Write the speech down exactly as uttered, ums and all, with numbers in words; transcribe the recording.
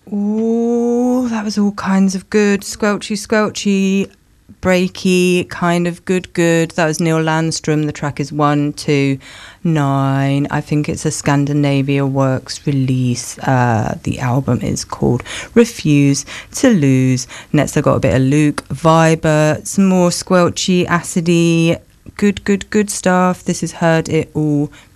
Ooh, that was all kinds of good. Squelchy, squelchy, breaky, kind of good, good. That was Neil Landstrom. The track is one, two, nine. I think it's a Scandinavia Works release. Uh, the album is called Refuse to Lose. Next, I got a bit of Luke Viber, some more squelchy, acidy, good, good, good stuff. This is Heard It All